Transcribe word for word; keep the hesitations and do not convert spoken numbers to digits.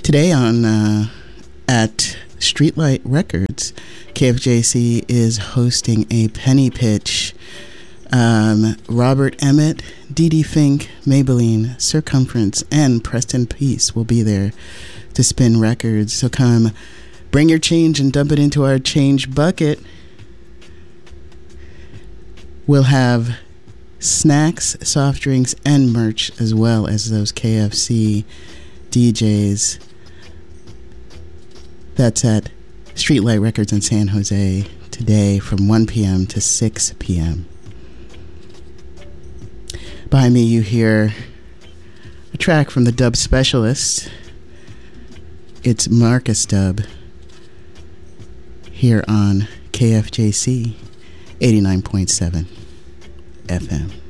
Today on uh, at Streetlight Records, K F J C is hosting a penny pitch. Um, Robert Emmett, Dee Dee Fink, Maybelline, Circumference, and Preston Peace will be there to spin records. So come, bring your change and dump it into our change bucket. We'll have snacks, soft drinks, and merch, as well as those K F C D Js. That's at Streetlight Records in San Jose today from one p.m. to six p.m. Behind me you hear a track from the Dub Specialist. It's Marcus Dub here on K F J C eighty-nine point seven F M.